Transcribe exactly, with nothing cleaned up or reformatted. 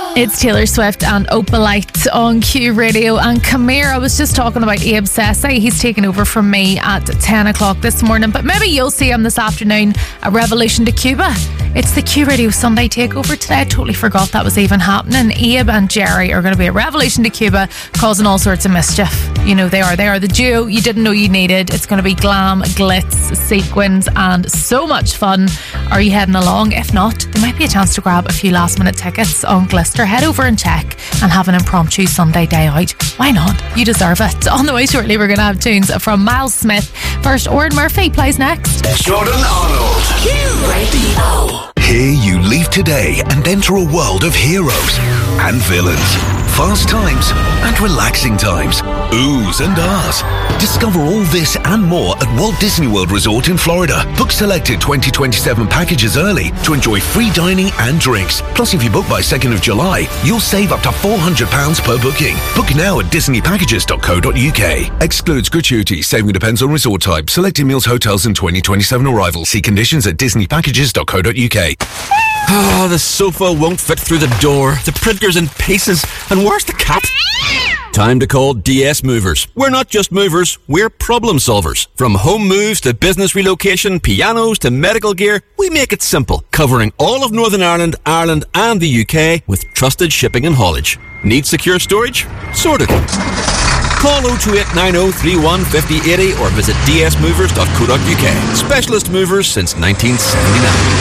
It's Taylor Swift and Opalite on Q Radio. And come here, I was just talking about Abe Sesay. He's taken over from me at ten o'clock this morning, but maybe you'll see him this afternoon at Revolution to Cuba. It's the Q Radio Sunday takeover today. I totally forgot that was even happening. Abe and Jerry are going to be at Revolution to Cuba causing all sorts of mischief. You know they are. They are the duo you didn't know you needed. It's going to be glam, glitz, sequins and so much fun. Are you heading along? If not, there might be a chance to grab a few last minute tickets on Glister. Head over and check and have an impromptu Sunday day out. Why not? You deserve it. On the way shortly, we're going to have tunes from Miles Smith. First, Oren Murphy plays next. Jordan Arnold. Q Radio. Here you leave today and enter a world of heroes and villains, fast times and relaxing times, oohs and ahs. Discover all this and more at Walt Disney World Resort in Florida. Book selected twenty twenty-seven packages early to enjoy free dining and drinks. Plus, if you book by second of July, you'll save up to four hundred pounds per booking. Book now at disney packages dot co dot uk. Excludes gratuity. Saving depends on resort type. Selected meals, hotels and twenty twenty-seven arrival. See conditions at disney packages dot co dot uk. Ah, oh, the sofa won't fit through the door. The printer's in pieces. And where's the cat? Time to call D S Movers. We're not just movers, we're problem solvers. From home moves to business relocation, pianos to medical gear, we make it simple, covering all of Northern Ireland, Ireland and the U K with trusted shipping and haulage. Need secure storage? Sorted. Call oh two eight nine oh, three one five oh eight oh or visit d s movers dot co dot uk. Specialist movers since nineteen seventy-nine.